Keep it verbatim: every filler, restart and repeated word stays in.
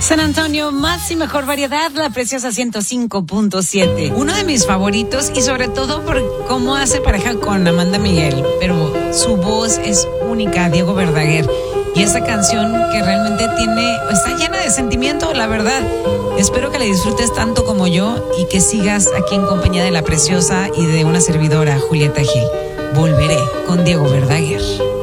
San Antonio, más y mejor variedad, La Preciosa ciento cinco punto siete. Uno de mis favoritos y sobre todo por cómo hace pareja con Amanda Miguel, pero su voz es única, Diego Verdaguer. Y esa canción que realmente tiene, está llena de sentimiento, la verdad. Espero que la disfrutes tanto como yo y que sigas aquí en compañía de La Preciosa y de una servidora, Julieta Gil. Volveré con Diego Verdaguer.